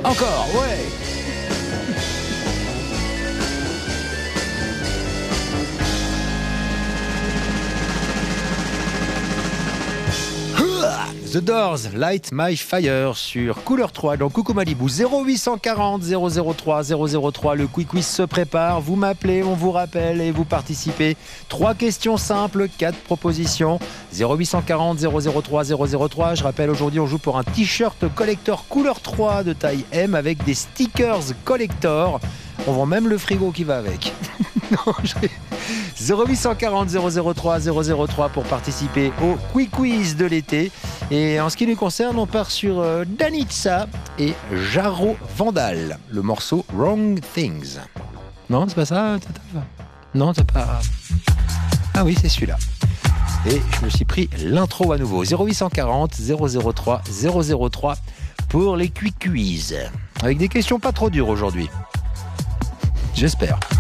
Encore, ouais. The Doors, Light My Fire sur Couleur 3 dans Coucou Malibu. 0840 003 003. Le Quick Quiz se prépare. Vous m'appelez, on vous rappelle et vous participez. 3 questions simples, 4 propositions. 0840 003 003. Je rappelle, aujourd'hui, on joue pour un t-shirt collector Couleur 3 de taille M avec des stickers collector. On vend même le frigo qui va avec. 0840 003 003 pour participer au Quick Quiz de l'été. Et en ce qui nous concerne, on part sur Danitza et Jarro Vandal, le morceau Wrong Things. Non, c'est pas ça? Non, c'est pas... Ah oui, c'est celui-là. Et je me suis pris l'intro à nouveau. 0840 003 003 pour les Quick Quiz. Avec des questions pas trop dures aujourd'hui. J'espère.